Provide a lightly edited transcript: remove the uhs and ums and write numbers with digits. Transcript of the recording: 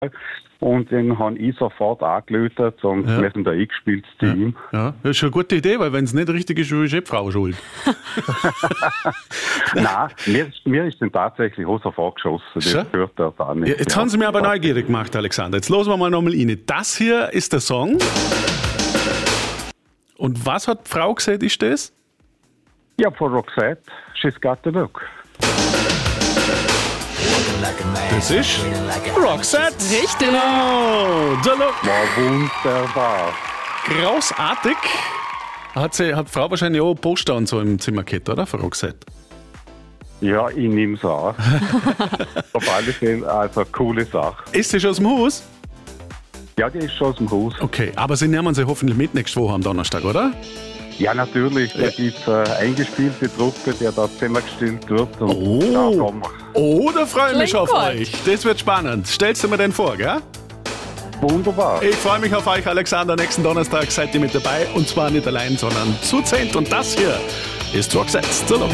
Und den habe ich sofort angeläutet und wir sind ein eingespieltes Team. Ja, das ist schon eine gute Idee, weil wenn es nicht richtig ist, ist die Frau schuld. Nein, mir ist dann tatsächlich auch sofort geschossen. Das hört er da nicht. Ja, jetzt haben Sie mich aber neugierig gemacht, Alexander. Jetzt hören wir mal nochmal rein. Das hier ist der Song. Und was hat die Frau gesagt, ist das? Ja, von Roxette, She's Got the Look. Das ist Roxette. Richtig. Genau, der Look. War wunderbar. Großartig. Hat die Frau wahrscheinlich auch Poster und so im Zimmer gehabt, oder? Für Roxette. Ja, ich nehme es an. Auf alle Fälle, also eine coole Sache. Ist sie schon aus dem Haus? Ja, die ist schon aus dem Haus. Okay, aber Sie nehmen sie hoffentlich mit nächste Woche am Donnerstag, oder? Ja, natürlich. Da gibt es eine eingespielte Truppe, die da zusammengestellt wird. Und da freue ich mich Klingt auf gut. euch. Das wird spannend. Stellst du mir den vor, gell? Wunderbar. Ich freue mich auf euch, Alexander. Nächsten Donnerstag seid ihr mit dabei. Und zwar nicht allein, sondern zu 10. Und das hier ist Roxette.